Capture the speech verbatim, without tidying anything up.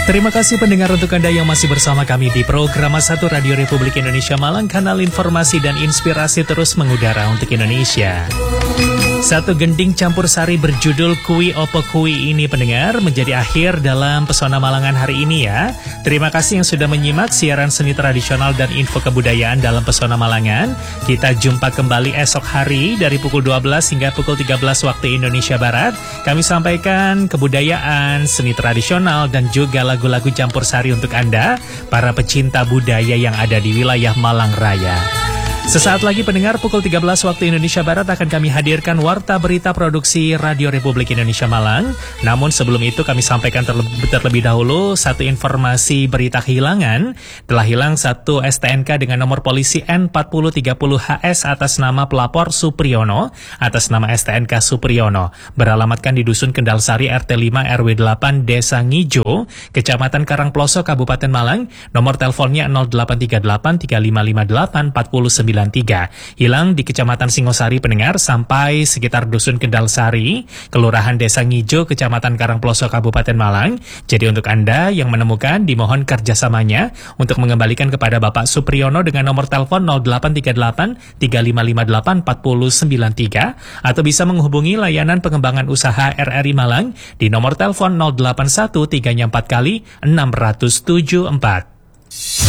Terima kasih pendengar untuk Anda yang masih bersama kami di program satu Radio Republik Indonesia Malang, kanal informasi dan inspirasi terus mengudara untuk Indonesia. Satu gending campur sari berjudul Kui Opo Kui ini pendengar menjadi akhir dalam Pesona Malangan hari ini ya. Terima kasih yang sudah menyimak siaran seni tradisional dan info kebudayaan dalam Pesona Malangan. Kita jumpa kembali esok hari dari pukul dua belas hingga pukul tiga belas waktu Indonesia Barat. Kami sampaikan kebudayaan, seni tradisional dan juga lagu-lagu campur sari untuk Anda, para pecinta budaya yang ada di wilayah Malang Raya. Sesaat lagi pendengar pukul tiga belas waktu Indonesia Barat akan kami hadirkan Warta Berita Produksi Radio Republik Indonesia Malang. Namun sebelum itu kami sampaikan terlebih, terlebih dahulu satu informasi berita kehilangan. Telah hilang satu S T N K dengan nomor polisi N empat nol tiga nol H S atas nama pelapor Supriyono, atas nama S T N K Supriyono. Beralamatkan di Dusun Kendal Sari R T lima R W delapan Desa Ngijo, Kecamatan Karangploso, Kabupaten Malang. Nomor teleponnya nol delapan tiga delapan tiga lima lima delapan empat sembilan tiga. Hilang di Kecamatan Singosari pendengar sampai sekitar Dusun Kendal Sari, Kelurahan Desa Ngijo, Kecamatan Karangploso, Kabupaten Malang. Jadi untuk Anda yang menemukan dimohon kerjasamanya untuk mengembalikan kepada Bapak Supriyono dengan nomor telepon nol delapan tiga delapan tiga lima lima delapan empat sembilan tiga atau bisa menghubungi layanan pengembangan usaha R R I Malang di nomor telepon nol delapan satu tiga empat kali enam tujuh empat.